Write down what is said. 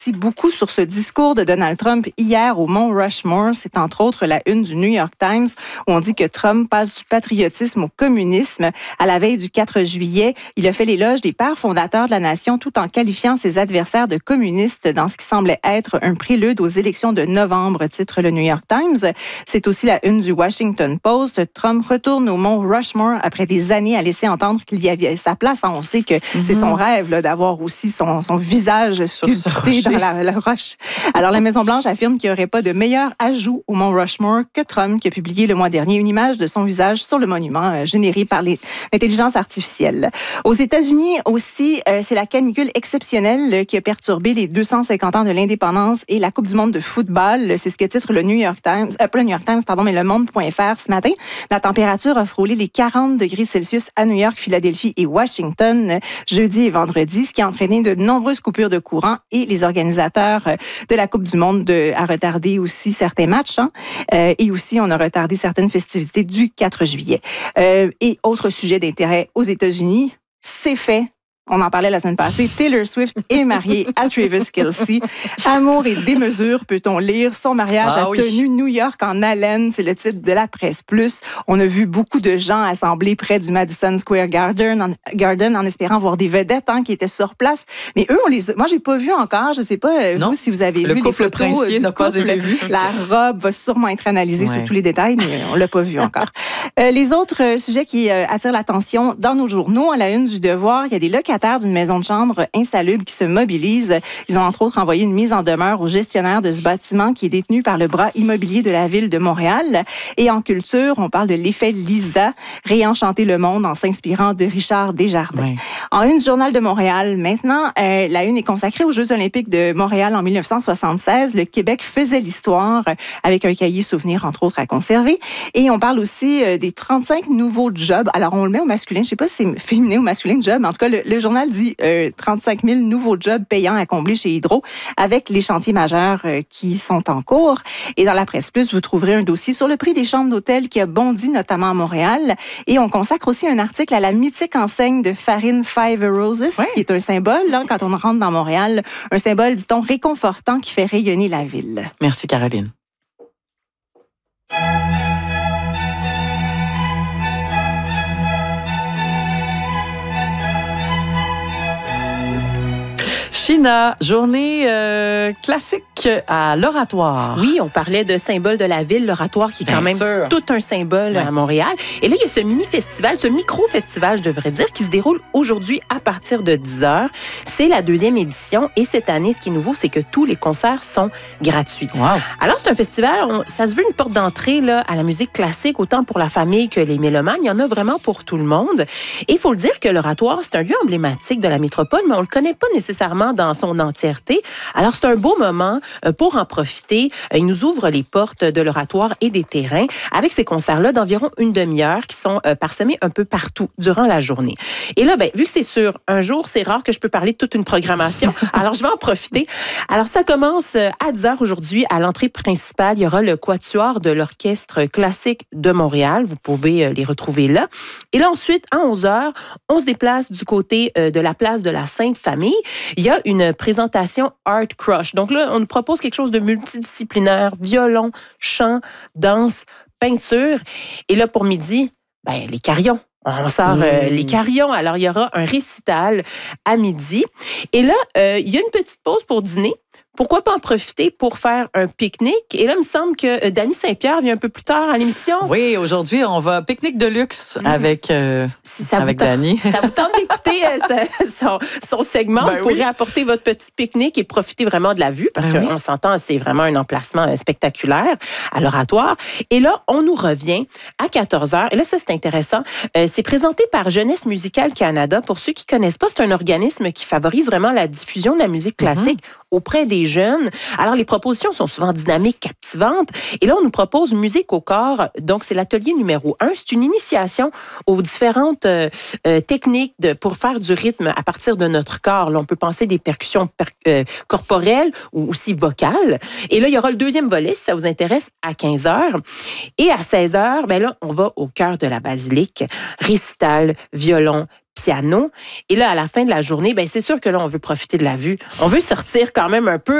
beaucoup sur ce discours de Donald Trump hier au Mont Rushmore. C'est entre autres la une du New York Times où on dit que Trump passe du patriotisme au communisme. À la veille du 4 juillet, il a fait l'éloge des pères fondateurs de la nation tout en qualifiant ses adversaires de communistes dans ce qui semblait être un prélude aux élections de novembre, titre le New York Times. C'est aussi la une du Washington Post. Trump retourne au Mont Rushmore après des années à laisser entendre qu'il y avait sa place. On sait que c'est son rêve là, d'avoir aussi son visage sculpté dans la roche. Alors, la Maison-Blanche affirme qu'il n'y aurait pas de meilleur ajout au Mont Rushmore que Trump, qui a publié le mois dernier une image de son visage sur le monument généré par l'intelligence artificielle. Aux États-Unis aussi, c'est la canicule exceptionnelle qui a perturbé les 250 ans de l'indépendance et la Coupe du monde de football. C'est ce que titre le New York Times, pas le New York Times, pardon, mais le Monde.fr ce matin. La température a frôlé les 40 degrés Celsius à New York, Philadelphie et Washington jeudi et vendredi, ce qui a entraîné de nombreuses coupures de courant et les organisateurs de la Coupe du monde a retardé aussi certains matchs et aussi on a retardé certaines festivités du 4 juillet. Et autre sujet d'intérêt aux États-Unis, c'est fait. On en parlait la semaine passée. Taylor Swift est mariée à Travis Kelce. Amour et démesure, peut-on lire. Son mariage a tenu New York en haleine. C'est le titre de la Presse Plus. On a vu beaucoup de gens assemblés près du Madison Square Garden en espérant voir des vedettes qui étaient sur place. Mais eux, moi, j'ai pas vu encore. Je sais pas, vous, si vous avez vu les photos. Le couple princier n'a pas été vu. La robe va sûrement être analysée sur tous les détails, mais on l'a pas vu encore. Les autres sujets qui attirent l'attention dans nos journaux, à la une du Devoir, il y a des locataires d'une maison de chambre insalubre qui se mobilisent. Ils ont entre autres envoyé une mise en demeure au gestionnaire de ce bâtiment qui est détenu par le bras immobilier de la ville de Montréal. Et en culture, on parle de l'effet Lisa, réenchanter le monde en s'inspirant de Richard Desjardins. Oui. En une du Journal de Montréal, maintenant, la une est consacrée aux Jeux olympiques de Montréal en 1976. Le Québec faisait l'histoire avec un cahier souvenir, entre autres, à conserver. Et on parle aussi des 35 nouveaux jobs. Alors, on le met au masculin. Je sais pas si c'est féminin ou masculin job, mais en tout cas, le journal dit 35 000 nouveaux jobs payants à combler chez Hydro avec les chantiers majeurs qui sont en cours. Et dans la Presse Plus, vous trouverez un dossier sur le prix des chambres d'hôtel qui a bondi, notamment à Montréal. Et on consacre aussi un article à la mythique enseigne de farine Five Roses, qui est un symbole, quand on rentre dans Montréal, un symbole, dit-on, réconfortant qui fait rayonner la ville. Merci, Caroline. China, journée classique à l'Oratoire. Oui, on parlait de symbole de la ville, l'Oratoire, qui est quand même tout un symbole à Montréal. Et là, il y a ce mini-festival, ce micro-festival, je devrais dire, qui se déroule aujourd'hui à partir de 10h. C'est la 2e édition. Et cette année, ce qui est nouveau, c'est que tous les concerts sont gratuits. Wow. Alors, c'est un festival, ça se veut une porte d'entrée là, à la musique classique, autant pour la famille que les mélomanes. Il y en a vraiment pour tout le monde. Et il faut le dire que l'Oratoire, c'est un lieu emblématique de la métropole, mais on le connaît pas nécessairement dans son entièreté. Alors, c'est un beau moment pour en profiter. Il nous ouvre les portes de l'Oratoire et des terrains avec ces concerts-là d'environ une demi-heure qui sont parsemés un peu partout durant la journée. Et là, vu que c'est sur un jour, c'est rare que je peux parler de toute une programmation. Alors, je vais en profiter. Alors, ça commence à 10h aujourd'hui. À l'entrée principale, il y aura le quatuor de l'Orchestre classique de Montréal. Vous pouvez les retrouver là. Et là, ensuite, à 11h, on se déplace du côté de la place de la Sainte-Famille. Il y a une présentation Art Crush. Donc là, on nous propose quelque chose de multidisciplinaire, violon, chant, danse, peinture. Et là, pour midi, les carillons. On sort les carillons. Alors, il y aura un récital à midi. Et là, il y a une petite pause pour dîner. Pourquoi pas en profiter pour faire un pique-nique? Et là, il me semble que Dany Saint-Pierre vient un peu plus tard à l'émission. Oui, aujourd'hui, on va pique-nique de luxe avec Dany. Si ça vous tente d'écouter son segment, vous pourrez apporter votre petit pique-nique et profiter vraiment de la vue, parce qu'on s'entend, c'est vraiment un emplacement spectaculaire à l'Oratoire. Et là, on nous revient à 14h. Et là, ça, c'est intéressant. C'est présenté par Jeunesse musicale Canada. Pour ceux qui ne connaissent pas, c'est un organisme qui favorise vraiment la diffusion de la musique classique auprès des jeunes. Alors, les propositions sont souvent dynamiques, captivantes. Et là, on nous propose Musique au corps. Donc, c'est l'atelier numéro 1. C'est une initiation aux différentes techniques pour faire du rythme à partir de notre corps. Là, on peut penser des percussions corporelles ou aussi vocales. Et là, il y aura le deuxième volet, si ça vous intéresse, à 15h. Et à 16h, là, on va au cœur de la basilique. Récital, violon, piano. Et là, à la fin de la journée, ben c'est sûr que là, on veut profiter de la vue. On veut sortir quand même un peu